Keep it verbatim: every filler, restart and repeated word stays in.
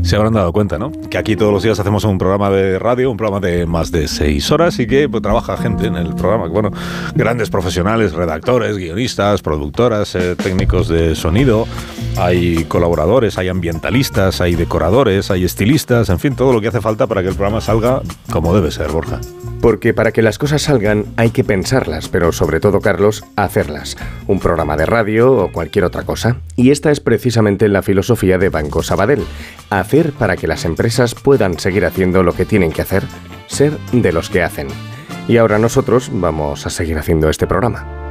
Se habrán dado cuenta, ¿no? Que aquí todos los días hacemos un programa de radio, un programa de más de seis horas y que pues, trabaja gente en el programa. Bueno, grandes profesionales, redactores, guionistas, productoras, eh, técnicos de sonido, hay colaboradores, hay ambientalistas, hay decoradores, hay estilistas, en fin, todo lo que hace falta para que el programa salga como debe ser, Borja. Porque para que las cosas salgan hay que pensarlas, pero sobre todo, Carlos, hacerlas. Un programa de radio o cualquier otra cosa. Y esta es precisamente la filosofía de Banco Sabadell. Hacer para que las empresas puedan seguir haciendo lo que tienen que hacer, ser de los que hacen. Y ahora nosotros vamos a seguir haciendo este programa.